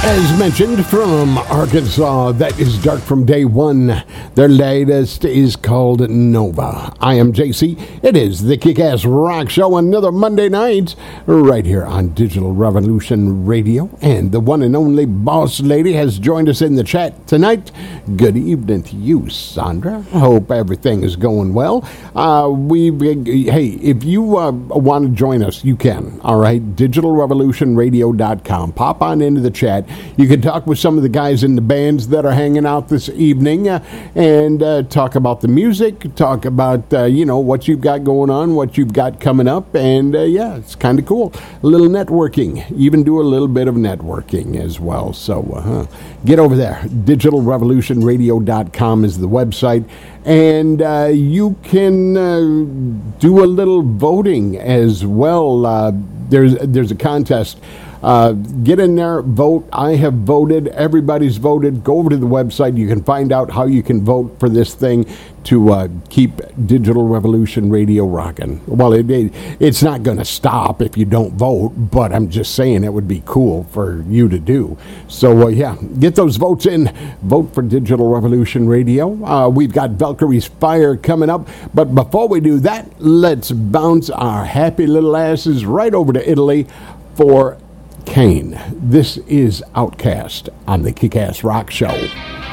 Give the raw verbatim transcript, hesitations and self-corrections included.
As mentioned, from Arkansas, that is Dark from Day One. Their latest is called Nova. I am J C. It is the Kick-Ass Rock Show, another Monday night, right here on Digital Revolution Radio. And the one and only Boss Lady has joined us in the chat tonight. Good evening to you, Sandra. Hope everything is going well. Uh, we, hey, if you uh, want to join us, you can. All right, digital revolution radio dot com. Pop on into the chat. You can talk with some of the guys in the bands that are hanging out this evening uh, and uh, talk about the music, talk about, uh, you know, what you've got going on, what you've got coming up, and, uh, yeah, it's kind of cool. A little networking. Even do a little bit of networking as well. So uh, get over there. digital revolution radio dot com is the website. And uh, you can uh, do a little voting as well. Uh, there's, there's a contest. Uh, get in there, vote. I have voted. Everybody's voted. Go over to the website. You can find out how you can vote for this thing to uh, keep Digital Revolution Radio rocking. Well, it, it, it's not going to stop if you don't vote, but I'm just saying it would be cool for you to do. So, uh, yeah, get those votes in. Vote for Digital Revolution Radio. Uh, we've got Valkyrie's Fire coming up. But before we do that, let's bounce our happy little asses right over to Italy for Kane. This is Outcast on the Kick-Ass Rock Show.